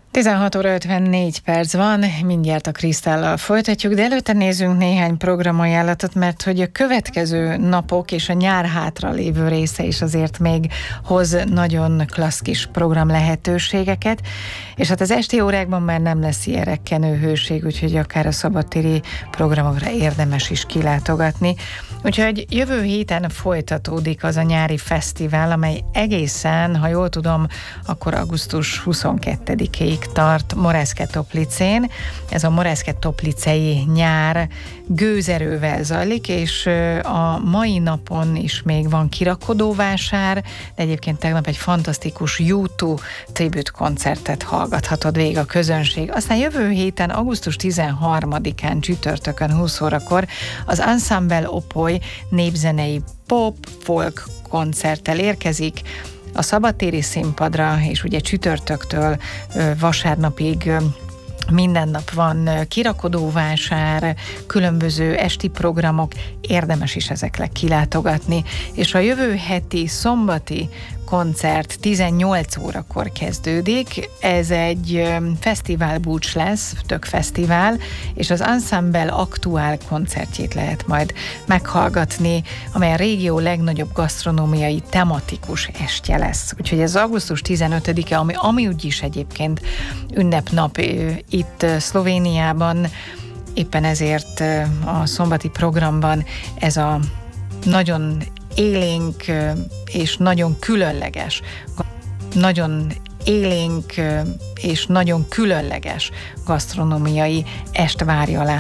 16 óra 54 perc van, mindjárt a Krisztállal folytatjuk, de előtte nézzünk néhány programajánlatot, mert hogy a következő napok és a nyár hátra lévő része is azért még hoz nagyon klassz kis program lehetőségeket, és hát az esti órákban már nem lesz ilyen rekkenő hőség, úgyhogy akár a szabadtéri programokra érdemes is kilátogatni. Úgyhogy jövő héten folytatódik az a nyári fesztivál, amely egészen, ha jól tudom, akkor augusztus 22-ig tart Moravské-Toplicén. Ez a Moravské-Toplicei nyár gőzerővel zajlik, és a mai napon is még van kirakodóvásár, de egyébként tegnap egy fantasztikus U2 tribute koncertet hallgathatod végig a közönség. Aztán jövő héten, augusztus 13-án csütörtökön 20 órakor az Ensemble Opoly népzenei pop-folk koncerttel érkezik a szabadtéri színpadra, és ugye csütörtöktől vasárnapig minden nap van kirakodóvásár, különböző esti programok, érdemes is ezekre kilátogatni, és a jövő heti szombati koncert 18 órakor kezdődik, ez egy fesztivál búcs lesz, tök fesztivál, és az Ensemble Aktuál koncertjét lehet majd meghallgatni, amely a régió legnagyobb gasztronómiai tematikus estje lesz. Úgyhogy ez augusztus 15-e, ami úgyis egyébként ünnepnap itt Szlovéniában, éppen ezért a szombati programban ez a nagyon élénk és nagyon különleges gasztronómiai est várja alá